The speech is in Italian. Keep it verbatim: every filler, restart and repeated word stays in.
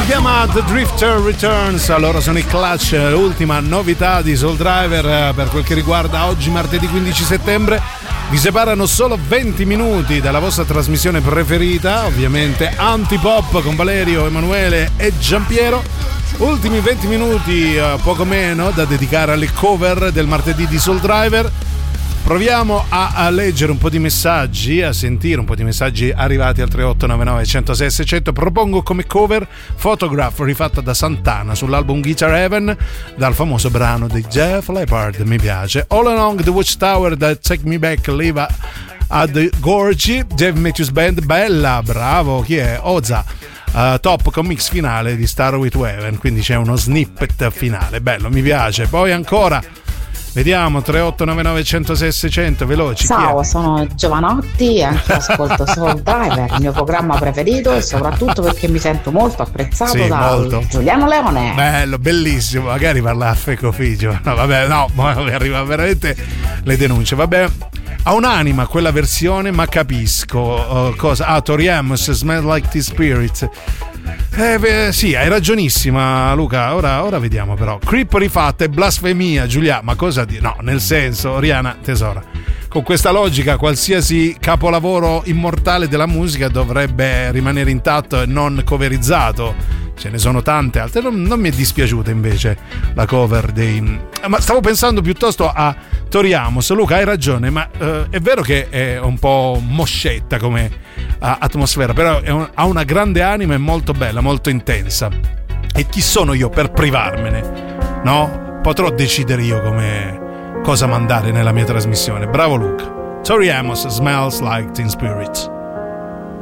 Si chiama The Drifter Returns. Allora sono i Clutch, l'ultima novità di Soul Driver per quel che riguarda oggi martedì quindici settembre. Vi separano solo venti minuti dalla vostra trasmissione preferita, ovviamente Antipop con Valerio, Emanuele e Giampiero. Ultimi venti minuti, poco meno, da dedicare alle cover del martedì di Soul Driver. Proviamo a, a leggere un po' di messaggi, a sentire un po' di messaggi arrivati al tre otto nove nove uno zero sei sei zero zero. Propongo come cover Photograph, rifatta da Santana sull'album Guitar Heaven, dal famoso brano di Jeff Leppard, mi piace. All Along the Watchtower da Take Me Back, Live at the Gorgie, Dave Matthews Band, bella, bravo, chi è? Oza. Uh, top con mix finale di Star with Heaven, quindi c'è uno snippet finale, bello, mi piace. Poi ancora vediamo tre otto nove nove uno zero sei sei zero zero, veloci. Ciao, sono Giovanotti e anche ascolto Soul Driver, il mio programma preferito, e soprattutto perché mi sento molto apprezzato sì, da molto. Giuliano Leone. Bello, bellissimo, magari parla a Fecofigio. No, vabbè, no, arriva veramente le denunce. Vabbè, ha un'anima quella versione, ma capisco uh, cosa. Ah, Tori Amos, Smell Like Teen Spirit. Eh, beh, sì, hai ragionissima, Luca. Ora, ora vediamo, però. Creep rifatta e blasfemia, Giulia. Ma cosa di. No, nel senso, Oriana tesora. Con questa logica, qualsiasi capolavoro immortale della musica dovrebbe rimanere intatto e non coverizzato. Ce ne sono tante altre. Non, non mi è dispiaciuta invece la cover dei. Ma stavo pensando piuttosto a Tori Amos. Luca, hai ragione, ma eh, è vero che è un po' moscetta come uh, atmosfera, però è un, ha una grande anima e molto bella, molto intensa. E chi sono io per privarmene? No? Potrò decidere io come cosa mandare nella mia trasmissione. Bravo Luca. Tori Amos, Smells Like Teen Spirit.